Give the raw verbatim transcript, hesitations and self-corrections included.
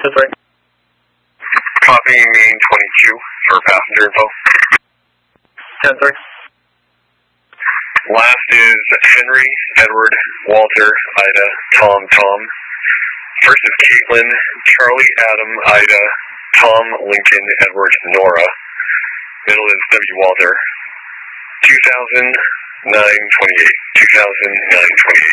That's right. Copy main twenty-two for passenger info. ten three. Last is Henry, Edward, Walter, Ida, Tom, Tom. First is Caitlin, Charlie, Adam, Ida, Tom, Lincoln, Edward, Nora. Middle is W. Walter. two thousand nine twenty-eight. two thousand nine twenty-eight.